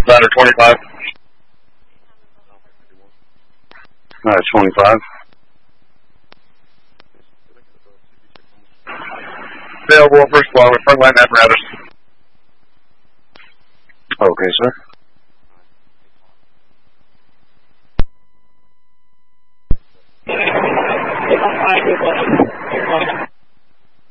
Ladder 25. Alright, 25. Available first floor with front line apparatus. Okay, sir.